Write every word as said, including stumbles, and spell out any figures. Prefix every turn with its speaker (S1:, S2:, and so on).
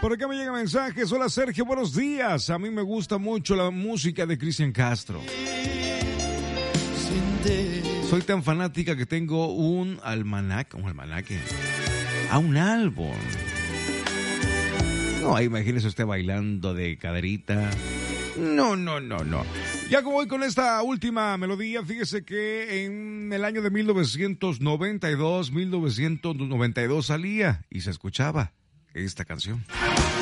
S1: por acá me llegan mensajes. Hola Sergio, buenos días. A mí me gusta mucho la música de Cristian Castro. Soy tan fanática que tengo un almanaque, un almanaque, a un álbum. No, imagínese usted bailando de caderita. No, no, no, no. Ya como voy con esta última melodía, fíjese que en el año de mil novecientos noventa y dos, mil novecientos noventa y dos salía y se escuchaba esta canción.